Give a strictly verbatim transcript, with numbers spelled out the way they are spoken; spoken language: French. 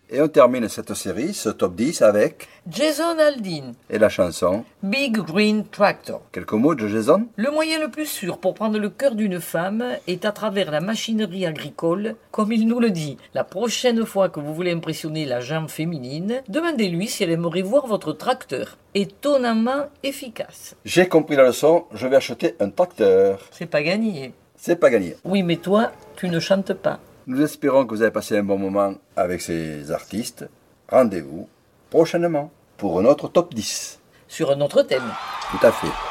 Et on termine cette série, ce top dix, avec Jason Aldean, et la chanson. Big Green Tractor. Quelques mots de Jason? Le moyen le plus sûr pour prendre le cœur d'une femme est à travers la machinerie agricole, comme il nous le dit. La prochaine fois que vous voulez impressionner la jambe féminine, demandez-lui si elle aimerait voir votre tracteur. Étonnamment efficace. J'ai compris la leçon, je vais acheter un tracteur. C'est pas gagné. C'est pas gagné. Oui, mais toi, tu ne chantes pas. Nous espérons que vous avez passé un bon moment avec ces artistes. Rendez-vous prochainement pour un autre top dix. Sur un autre thème. Tout à fait.